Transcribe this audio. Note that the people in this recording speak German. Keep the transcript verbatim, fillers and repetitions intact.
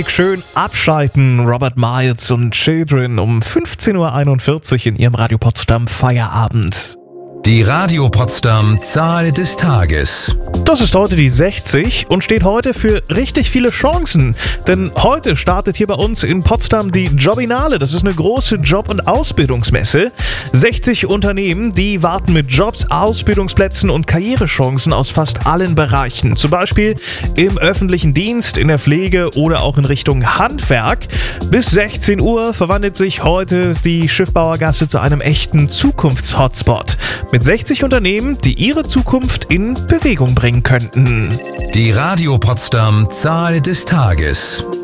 Schön abschalten, Robert Miles und Children um fünfzehn Uhr einundvierzig in ihrem Radio Potsdam Feierabend. Die Radio Potsdam Zahl des Tages. Das ist heute die sechzig und steht heute für richtig viele Chancen. Denn heute startet hier bei uns in Potsdam die Jobinale. Das ist eine große Job- und Ausbildungsmesse. sechzig Unternehmen, die warten mit Jobs, Ausbildungsplätzen und Karrierechancen aus fast allen Bereichen. Zum Beispiel im öffentlichen Dienst, in der Pflege oder auch in Richtung Handwerk. Bis sechzehn Uhr verwandelt sich heute die Schiffbauergasse zu einem echten Zukunftshotspot. Mit sechzig Unternehmen, die ihre Zukunft in Bewegung bringen könnten. Die Radio Potsdam Zahl des Tages.